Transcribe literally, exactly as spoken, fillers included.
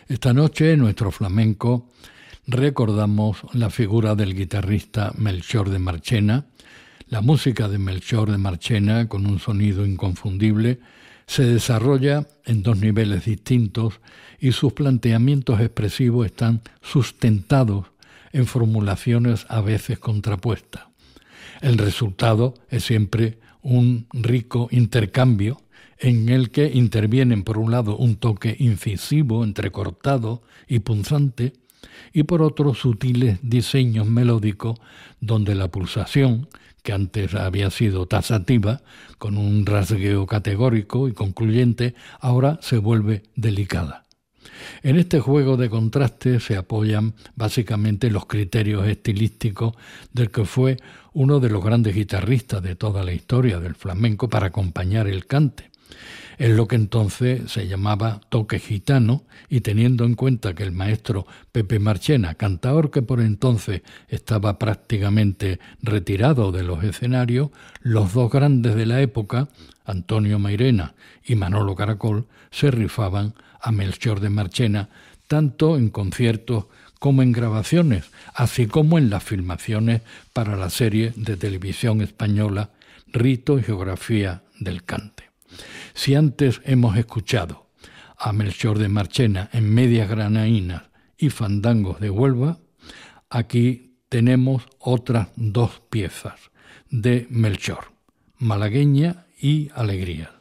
Esta noche en nuestro flamenco recordamos la figura del guitarrista Melchor de Marchena. La música de Melchor de Marchena, con un sonido inconfundible, se desarrolla en dos niveles distintos y sus planteamientos expresivos están sustentados en formulaciones a veces contrapuestas. El resultado es siempre un rico intercambio en el que intervienen por un lado un toque incisivo, entrecortado y punzante, y por otro sutiles diseños melódicos donde la pulsación, que antes había sido tasativa, con un rasgueo categórico y concluyente, ahora se vuelve delicada. En este juego de contrastes se apoyan básicamente los criterios estilísticos del que fue uno de los grandes guitarristas de toda la historia del flamenco para acompañar el cante. Es lo que entonces se llamaba toque gitano, y teniendo en cuenta que el maestro Pepe Marchena, cantaor que por entonces estaba prácticamente retirado de los escenarios, los dos grandes de la época, Antonio Mairena y Manolo Caracol, se rifaban a Melchor de Marchena, tanto en conciertos como en grabaciones, así como en las filmaciones para la serie de televisión española Rito y Geografía del Cante. Si antes hemos escuchado a Melchor de Marchena en Medias Granainas y Fandangos de Huelva, aquí tenemos otras dos piezas de Melchor, Malagueña y Alegrías.